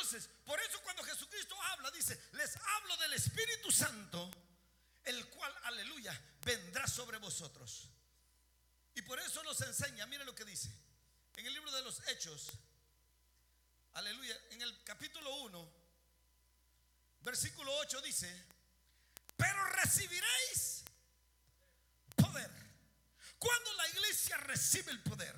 Entonces, por eso cuando Jesucristo habla, dice: les hablo del Espíritu Santo, el cual, aleluya, vendrá sobre vosotros. Y por eso nos enseña, mire lo que dice en el libro de los Hechos, aleluya, en el capítulo 1, versículo 8 dice: pero recibiréis poder. Cuando la iglesia recibe el poder,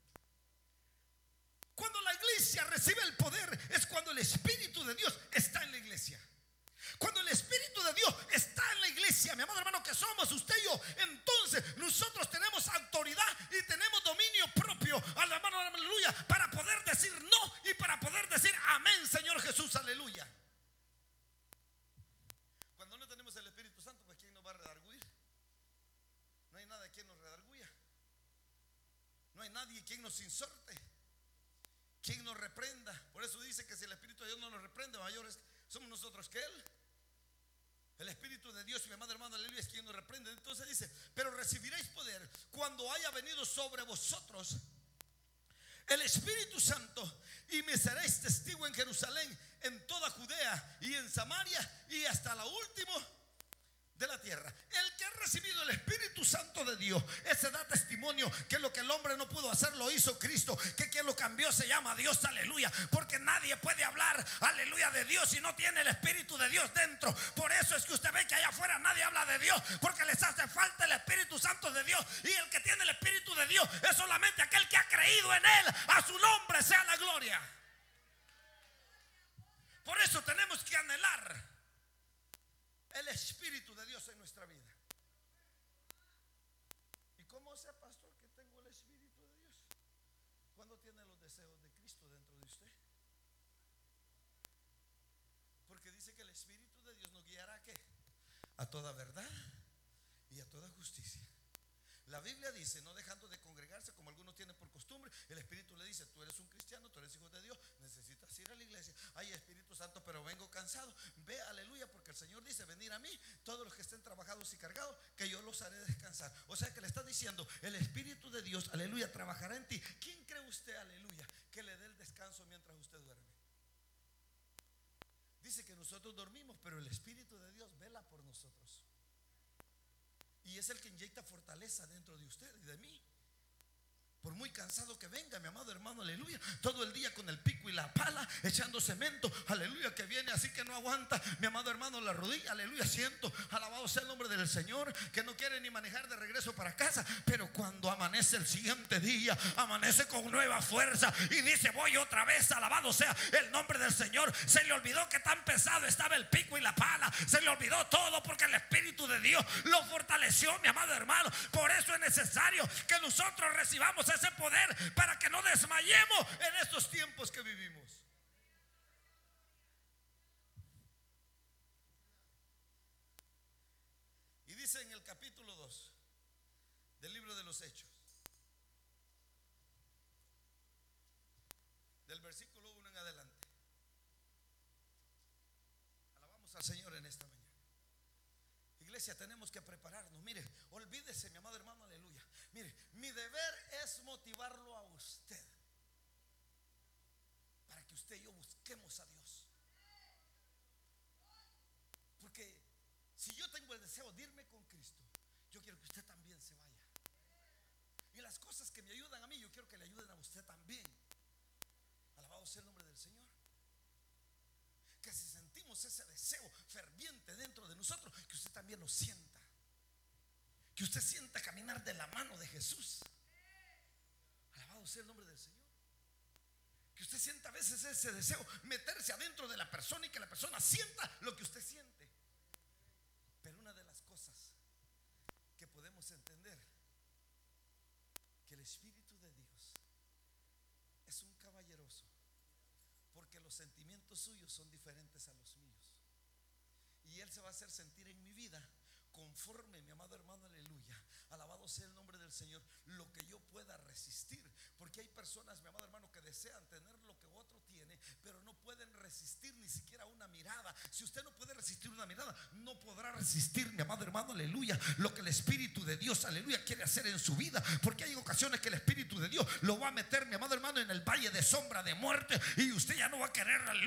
cuando la iglesia recibe el poder, es cuando el Espíritu de Dios está en la iglesia. Cuando el Espíritu de Dios está en la iglesia, mi amado hermano, que somos usted y yo, entonces nosotros tenemos autoridad y tenemos dominio propio, hermano, aleluya, para poder decir no y para poder decir amén, Señor Jesús, aleluya. Cuando no tenemos el Espíritu Santo, pues ¿quién nos va a redarguir? No hay nada quien nos redarguya. No hay nadie quien nos insorte, quien nos reprenda. Por eso dice que si el Espíritu de Dios no nos reprende, mayores somos nosotros que Él. El Espíritu de Dios, mi amado hermano, aleluya, es quien nos reprende. Entonces dice: pero recibiréis poder cuando haya venido sobre vosotros el Espíritu Santo, y me seréis testigo en Jerusalén, en toda Judea y en Samaria y hasta lo último de la tierra. El que ha recibido el Espíritu Santo de Dios, ese da testimonio que lo que el hombre no pudo hacer lo hizo Cristo, que quien lo cambió se llama Dios, aleluya, porque nadie puede hablar, aleluya, de Dios si no tiene el Espíritu de Dios dentro. Por eso es que usted ve que allá afuera nadie habla de Dios, porque les hace falta el Espíritu Santo de Dios, y el que tiene el Espíritu de Dios es solamente aquel que ha creído en Él. A su nombre sea la gloria. Por eso tenemos que anhelar el Espíritu de Dios en nuestra vida. ¿Y cómo sé, pastor, que tengo el Espíritu de Dios? Cuando tiene los deseos de Cristo dentro de usted. Porque dice que el Espíritu de Dios nos guiará ¿a qué? A toda verdad y a toda justicia. La Biblia dice: no dejando de congregarse como algunos tienen por costumbre. El Espíritu le dice: tú eres un cristiano, tú eres hijo de Dios, necesitas ir a la iglesia. Ay, Espíritu Santo, pero vengo cansado. Ve, aleluya, porque el Señor dice: venir a mí todos los que estén trabajados y cargados, que yo los haré descansar. O sea que le está diciendo: el Espíritu de Dios, aleluya, trabajará en ti. ¿Quién cree usted, aleluya, que le dé el descanso mientras usted duerme? Dice que nosotros dormimos, pero el Espíritu de Dios vela por nosotros. Y es el que inyecta fortaleza dentro de usted y de mí. Por muy cansado que venga, mi amado hermano, aleluya, todo el día con el pico y la pala echando cemento, aleluya, que viene así que no aguanta, mi amado hermano, la rodilla, aleluya, siento, alabado sea el nombre del Señor, que no quiere ni manejar de regreso para casa, pero cuando amanece el siguiente día, amanece con nueva fuerza y dice: voy otra vez, alabado sea el nombre del Señor. Se le olvidó que tan pesado estaba el pico y la pala, se le olvidó todo, porque el Espíritu de Dios lo fortaleció, mi amado hermano. Por eso es necesario que nosotros recibamos ese poder, para que no desmayemos en estos tiempos que vivimos. Y dice en el capítulo 2 del libro de los Hechos, del versículo 1 en adelante. Alabamos al Señor en esta mañana. Iglesia, tenemos que prepararnos. Mire, olvídese, mi amado hermano, aleluya. Mire, mi deber es motivarlo a usted, para que usted y yo busquemos a Dios. Porque si yo tengo el deseo de irme con Cristo, yo quiero que usted también se vaya. Y las cosas que me ayudan a mí, yo quiero que le ayuden a usted también. Alabado sea el nombre del Señor. Que si sentimos ese deseo ferviente dentro de nosotros, que usted también lo sienta. Que usted sienta caminar de la mano de Jesús. Alabado sea el nombre del Señor. Que usted sienta a veces ese deseo, meterse adentro de la persona y que la persona sienta lo que usted siente. Pero una de las cosas que podemos entender, que el Espíritu de Dios es un caballeroso, porque los sentimientos suyos son diferentes a los míos. Y Él se va a hacer sentir en mi vida conforme, mi amado hermano, aleluya, alabado sea el nombre del Señor, lo que yo pueda resistir. Porque hay personas, mi amado hermano, que desean tener lo que otro tiene, pero no pueden resistir ni siquiera una mirada. Si usted no puede resistir una mirada, no podrá resistir, mi amado hermano, aleluya, lo que el Espíritu de Dios, aleluya, quiere hacer en su vida. Porque hay ocasiones que el Espíritu de Dios lo va a meter, mi amado hermano, en el valle de sombra de muerte, y usted ya no va a querer, aleluya,